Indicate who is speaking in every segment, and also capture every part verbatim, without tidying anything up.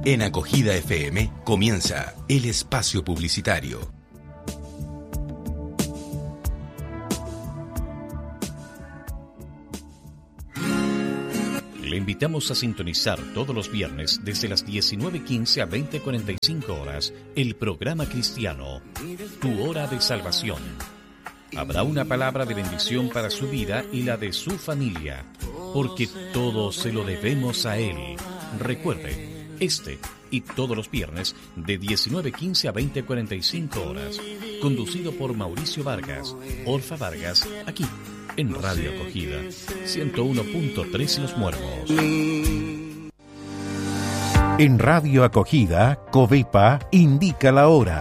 Speaker 1: En Acogida F M comienza el espacio publicitario.
Speaker 2: Le invitamos a sintonizar todos los viernes desde las diecinueve quince a veinte cuarenta y cinco horas el programa cristiano Tu Hora de Salvación. Habrá una palabra de bendición para su vida y la de su familia, porque todo se lo debemos a Él. Recuerde, este y todos los viernes de diecinueve quince a veinte cuarenta y cinco horas, conducido por Mauricio Vargas, Orfa Vargas, aquí en Radio Acogida, ciento uno punto tres Los Muermos.
Speaker 3: En Radio Acogida, Covepa indica la hora.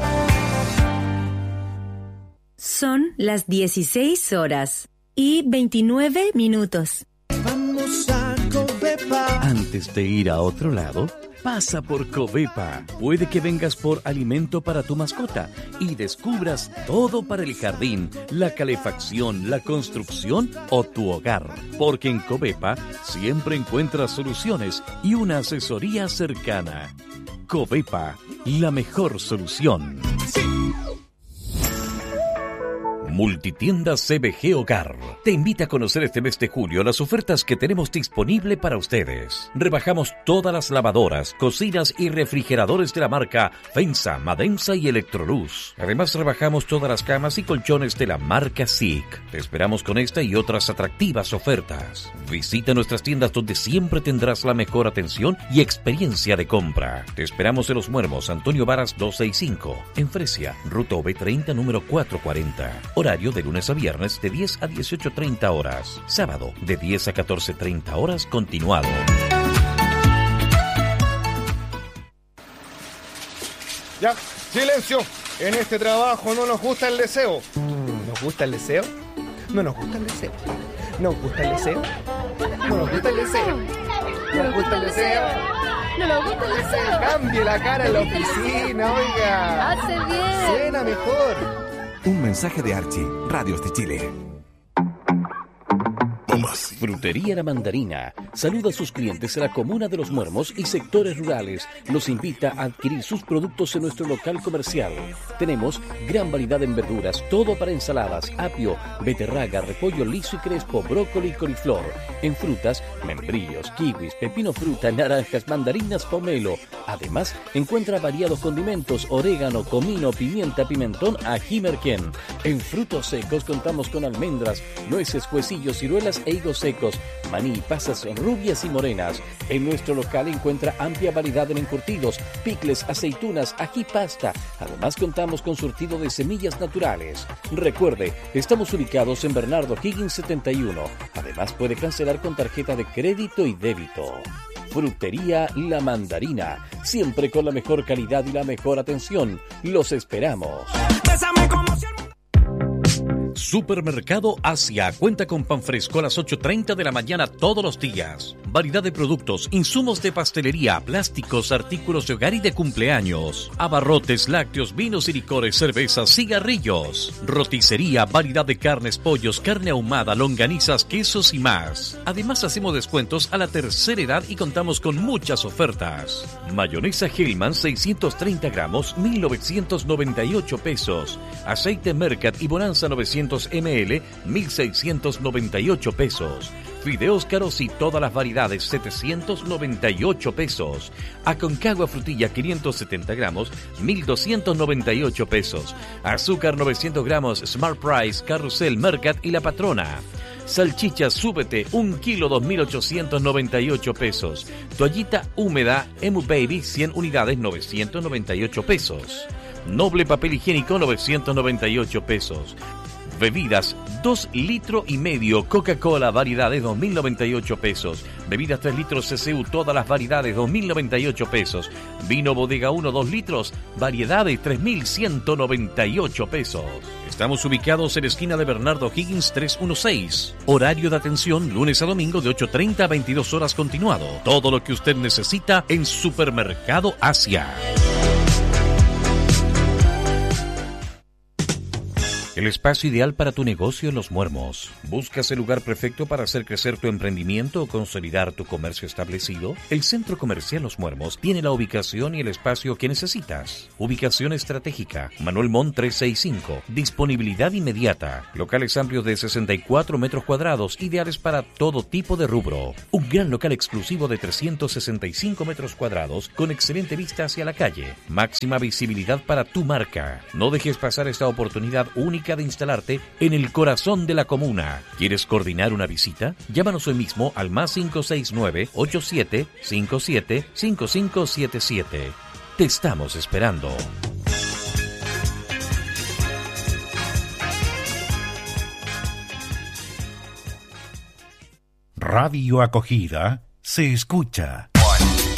Speaker 4: Son las dieciséis horas y veintinueve minutos.
Speaker 5: Vamos a Covepa.
Speaker 2: Antes de ir a otro lado, pasa por Covepa. Puede que vengas por alimento para tu mascota y descubras todo para el jardín, la calefacción, la construcción o tu hogar. Porque en Covepa siempre encuentras soluciones y una asesoría cercana. Covepa, la mejor solución. Sí. Multitienda C B G Hogar te invita a conocer este mes de julio las ofertas que tenemos disponible para ustedes. Rebajamos todas las lavadoras, cocinas y refrigeradores de la marca Fensa, Madensa y Electroluz. Además rebajamos todas las camas y colchones de la marca S I C. Te esperamos con esta y otras atractivas ofertas. Visita nuestras tiendas donde siempre tendrás la mejor atención y experiencia de compra. Te esperamos en Los Muermos, Antonio Varas doscientos sesenta y cinco, en Fresia, Ruta O B treinta, número cuatrocientos cuarenta. Horario de lunes a viernes de diez a dieciocho treinta horas. Sábado de diez a catorce treinta horas continuado.
Speaker 6: Ya, silencio. En este trabajo no nos gusta el deseo.
Speaker 5: ¿Nos gusta el deseo? No nos gusta el deseo. ¿Nos gusta el deseo? No nos gusta el deseo. ¿No nos gusta el deseo?
Speaker 7: No nos gusta el deseo.
Speaker 5: Cambie la cara en la oficina, oiga.
Speaker 7: Hace bien.
Speaker 5: Suena mejor.
Speaker 8: Un mensaje de Archie, Radios de Chile.
Speaker 2: Frutería La Mandarina saluda a sus clientes de la comuna de Los Muermos y sectores rurales. Los invita a adquirir sus productos en nuestro local comercial. Tenemos gran variedad en verduras, todo para ensaladas, apio, beterraga, repollo liso y crespo, brócoli y coliflor. En frutas, membrillos, kiwis, pepino fruta, naranjas, mandarinas, pomelo. Además, encuentra variados condimentos, orégano, comino, pimienta, pimentón, ají merquén. En frutos secos contamos con almendras, nueces, huesillos, ciruelas e higos secos, maní, pasas rubias y morenas. En nuestro local encuentra amplia variedad en encurtidos, picles, aceitunas, ají pasta. Además contamos con surtido de semillas naturales. Recuerde, estamos ubicados en Bernardo Higgins setenta y uno. Además puede cancelar con tarjeta de crédito y débito. Frutería La Mandarina, siempre con la mejor calidad y la mejor atención. Los esperamos. Supermercado Asia cuenta con pan fresco a las ocho treinta de la mañana todos los días. Variedad de productos, insumos de pastelería, plásticos, artículos de hogar y de cumpleaños. Abarrotes, lácteos, vinos y licores, cervezas, cigarrillos. Roticería, variedad de carnes, pollos, carne ahumada, longanizas, quesos y más. Además hacemos descuentos a la tercera edad y contamos con muchas ofertas. Mayonesa Hellman seiscientos treinta gramos, mil novecientos noventa y ocho pesos. Aceite Mercat y Bonanza novecientos mililitros, mil seiscientos noventa y ocho pesos. Fideos caros y todas las variedades, setecientos noventa y ocho pesos. Aconcagua frutilla quinientos setenta gramos, mil doscientos noventa y ocho pesos. Azúcar novecientos gramos, Smart Price, Carrusel, Mercat y La Patrona. Salchicha Súbete, un kilo, dos mil ochocientos noventa y ocho pesos. Toallita húmeda, Emu Baby, cien unidades, novecientos noventa y ocho pesos. Noble papel higiénico, novecientos noventa y ocho pesos. Bebidas, dos litros y medio, Coca-Cola, variedades, dos mil noventa y ocho pesos. Bebidas tres litros C C U, todas las variedades, dos mil noventa y ocho pesos. Vino Bodega uno, dos litros, variedades, tres mil ciento noventa y ocho pesos. Estamos ubicados en la esquina de Bernardo Higgins trescientos dieciséis. Horario de atención, lunes a domingo de ocho treinta a veintidós horas continuado. Todo lo que usted necesita en Supermercado Asia. el espacio ideal para tu negocio en Los Muermos. ¿Buscas el lugar perfecto para hacer crecer tu emprendimiento o consolidar tu comercio establecido? El Centro Comercial Los Muermos tiene la ubicación y el espacio que necesitas. Ubicación estratégica, Manuel Montt trescientos sesenta y cinco. Disponibilidad inmediata. Locales amplios de sesenta y cuatro metros cuadrados, ideales para todo tipo de rubro. Un gran local exclusivo de trescientos sesenta y cinco metros cuadrados con excelente vista hacia la calle. Máxima visibilidad para tu marca. No dejes pasar esta oportunidad única de instalarte en el corazón de la comuna. ¿Quieres coordinar una visita? Llámanos hoy mismo al más cinco seis nueve, ocho siete cinco siete, cinco cinco siete siete. Te estamos esperando.
Speaker 3: Radio Acogida se escucha